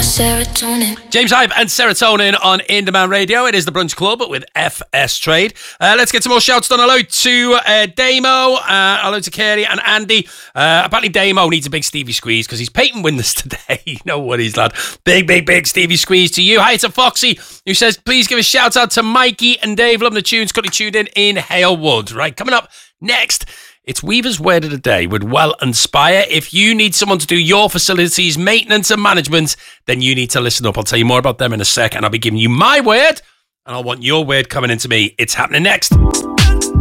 serotonin. James Hype and Serotonin on In Demand Radio. It is the Brunch Club with FS Trade. Let's get some more shouts done. Hello to Damo, hello to Kerry and Andy. Apparently Damo needs a big Stevie squeeze because he's Peyton Winders today. You know what he's, lad. Big Stevie squeeze to you. Hi to Foxy, who says, please give a shout out to Mikey and Dave. Love the tunes. Currently tuned in Halewood. Right, coming up next, it's Weaver's Word of the Day with Well Inspire. If you need someone to do your facilities maintenance and management, then you need to listen up. I'll tell you more about them in a sec, and I'll be giving you my word, and I want your word coming into me. It's happening next.